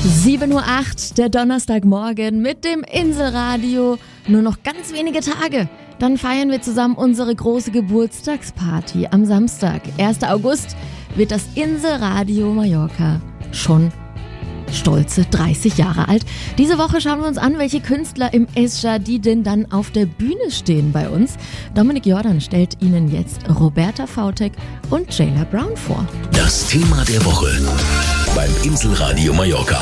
7:08 Uhr, der Donnerstagmorgen mit dem Inselradio. Nur noch ganz wenige Tage. Dann feiern wir zusammen unsere große Geburtstagsparty am Samstag. 1. August wird das Inselradio Mallorca schon stolze 30 Jahre alt. Diese Woche schauen wir uns an, welche Künstler im Es Jardi denn dann auf der Bühne stehen bei uns. Dominik Jordan stellt Ihnen jetzt Roberta Fautek und Jayla Brown vor. Das Thema der Woche beim Inselradio Mallorca.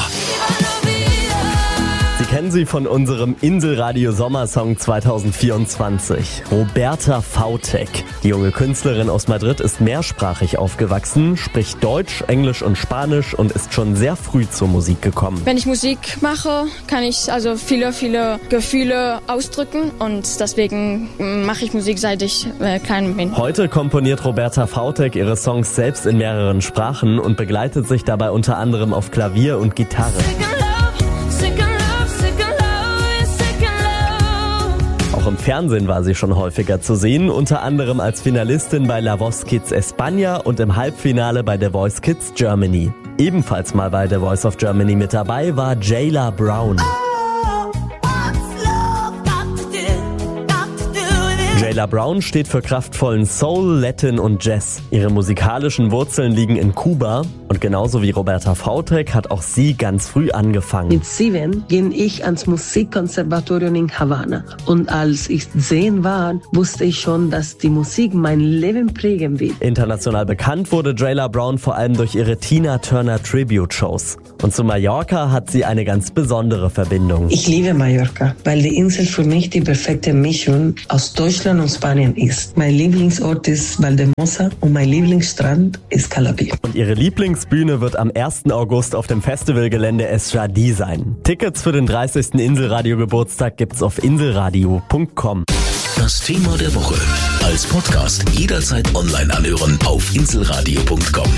Sie kennen sie von unserem Inselradio Sommersong 2024. Roberta Fautek. Die junge Künstlerin aus Madrid ist mehrsprachig aufgewachsen, spricht Deutsch, Englisch und Spanisch und ist schon sehr früh zur Musik gekommen. Wenn ich Musik mache, kann ich also viele Gefühle ausdrücken und deswegen mache ich Musik, seit ich klein bin. Heute komponiert Roberta Fautek ihre Songs selbst in mehreren Sprachen und begleitet sich dabei unter anderem auf Klavier und Gitarre. Auch im Fernsehen war sie schon häufiger zu sehen, unter anderem als Finalistin bei La Voz Kids España und im Halbfinale bei The Voice Kids Germany. Ebenfalls mal bei The Voice of Germany mit dabei war Jayla Brown. Jayla Brown steht für kraftvollen Soul, Latin und Jazz. Ihre musikalischen Wurzeln liegen in Kuba und genauso wie Roberta Fautek hat auch sie ganz früh angefangen. Mit 7 ging ich ans Musikkonservatorium in Havanna und als ich 10 war, wusste ich schon, dass die Musik mein Leben prägen wird. International bekannt wurde Jayla Brown vor allem durch ihre Tina Turner Tribute-Shows. Und zu Mallorca hat sie eine ganz besondere Verbindung. Ich liebe Mallorca, weil die Insel für mich die perfekte Mischung aus Deutschland und Spanien ist. Mein Lieblingsort ist Valdemosa und mein Lieblingsstrand ist Calabí. Und ihre Lieblingsbühne wird am 1. August auf dem Festivalgelände Es Jardi sein. Tickets für den 30. Inselradio-Geburtstag gibt's auf inselradio.com. Das Thema der Woche als Podcast jederzeit online anhören auf inselradio.com.